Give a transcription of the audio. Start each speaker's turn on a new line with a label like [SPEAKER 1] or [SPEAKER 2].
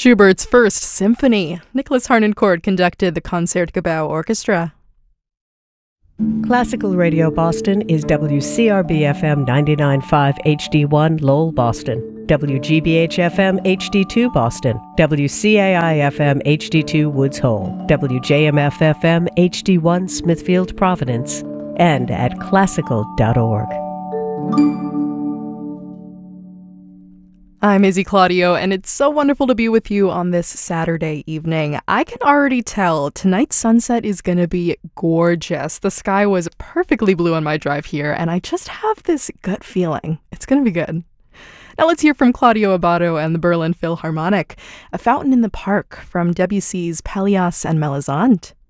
[SPEAKER 1] Schubert's First Symphony. Nicholas Harnoncourt conducted the Concertgebouw Orchestra.
[SPEAKER 2] Classical Radio Boston is WCRB-FM 99.5 HD1 Lowell, Boston, WGBH-FM HD2 Boston, WCAI-FM HD2 Woods Hole, WJMF-FM HD1 Smithfield, Providence, and at classical.org.
[SPEAKER 1] I'm Izzy Claudio, and it's so wonderful to be with you on this Saturday evening. I can already tell tonight's sunset is going to be gorgeous. The sky was perfectly blue on my drive here, and I just have this gut feeling it's going to be good. Now let's hear from Claudio Abbado and the Berlin Philharmonic, A Fountain in the Park from Debussy's Pelléas and Melisande.